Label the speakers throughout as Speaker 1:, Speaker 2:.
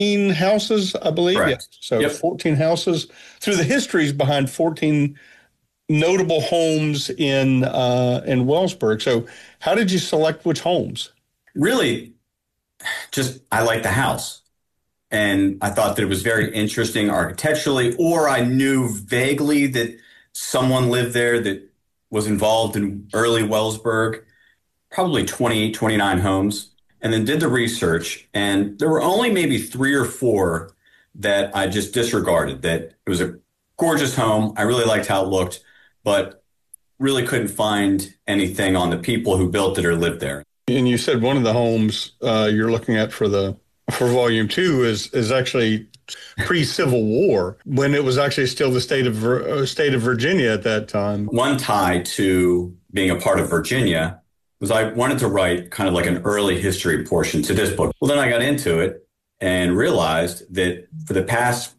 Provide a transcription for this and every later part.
Speaker 1: houses, I believe.
Speaker 2: Correct.
Speaker 1: Yes. So
Speaker 2: Yep.
Speaker 1: 14 houses through the histories behind 14 notable homes in Wellsburg. So how did you select which homes?
Speaker 2: Really, just I like the house. And I thought that it was very interesting architecturally, or I knew vaguely that someone lived there that was involved in early Wellsburg, probably 28, 29 homes, and then did the research. And there were only maybe 3 or 4 that I just disregarded, that it was a gorgeous home. I really liked how it looked, but really couldn't find anything on the people who built it or lived there.
Speaker 1: And you said one of the homes you're looking at for volume 2 is actually pre-Civil War, when it was actually still the state of Virginia at that time.
Speaker 2: One tie to being a part of Virginia was I wanted to write kind of like an early history portion to this book. Well, then I got into it and realized that for the past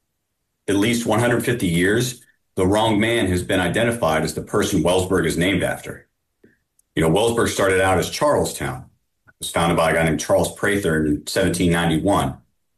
Speaker 2: at least 150 years, the wrong man has been identified as the person Wellsburg is named after. You know, Wellsburg started out as Charlestown. It was founded by a guy named Charles Prather in 1791.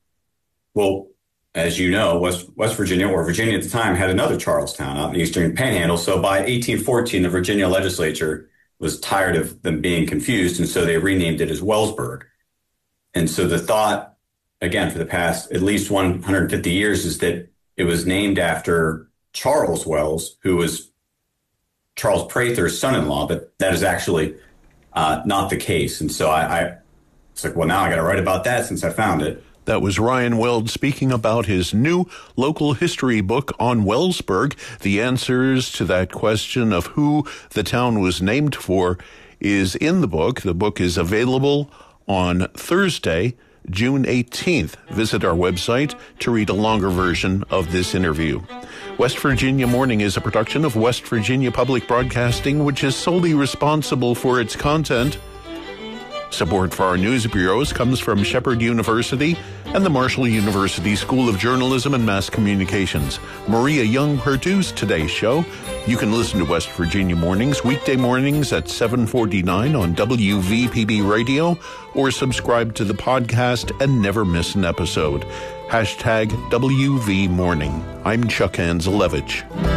Speaker 2: Well, as you know, West Virginia, or Virginia at the time, had another Charlestown out in the Eastern Panhandle. So by 1814, the Virginia legislature was tired of them being confused, and so they renamed it as Wellsburg. And so the thought, again, for the past at least 150 years, is that it was named after Charles Wells, who was Charles Prather's son-in-law, but that is actually not the case. And so it's like, well, now I got to write about that since I found it.
Speaker 3: That was Ryan Weld speaking about his new local history book on Wellsburg. The answers to that question of who the town was named for is in the book. The book is available on Thursday, June 18th. Visit our website to read a longer version of this interview. West Virginia Morning is a production of West Virginia Public Broadcasting, which is solely responsible for its content. Support for our news bureaus comes from Shepherd University and the Marshall University School of Journalism and Mass Communications. Maria Young produced today's show. You can listen to West Virginia Mornings weekday mornings at 7:49 on WVPB Radio, or subscribe to the podcast and never miss an episode. #WV Morning. I'm Chuck Anzelevich.